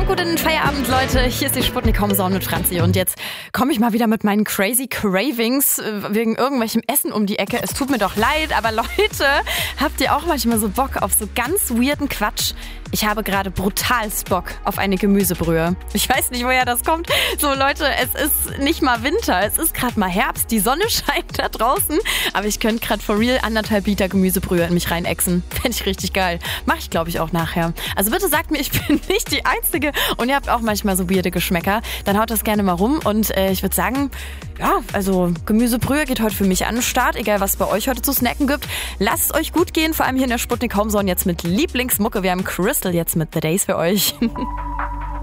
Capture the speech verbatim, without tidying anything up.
gut in den Feierabend, Leute. Hier ist die Sputnik Homezone mit Franzi. Und jetzt komme ich mal wieder mit meinen crazy Cravings wegen irgendwelchem Essen um die Ecke. Es tut mir doch leid, aber Leute, habt ihr auch manchmal so Bock auf so ganz weirden Quatsch? Ich habe gerade brutalst Bock auf eine Gemüsebrühe. Ich weiß nicht, woher das kommt. So Leute, es ist nicht mal Winter, es ist gerade mal Herbst, die Sonne scheint da draußen. Aber ich könnte gerade for real anderthalb Liter Gemüsebrühe in mich reinexen. Fände ich richtig geil. Mache ich, glaube ich, auch nachher. Also bitte sagt mir, ich bin nicht die Einzige und ihr habt auch manchmal so weirde Geschmäcker. Dann haut das gerne mal rum und äh, ich würde sagen, ja, also Gemüsebrühe geht heute für mich an den Start, egal was es bei euch heute zu snacken gibt. Lasst es euch gut gehen, vor allem hier in der Sputnik Homezone jetzt mit Lieblingsmucke. Wir haben Crystal jetzt mit The Days für euch.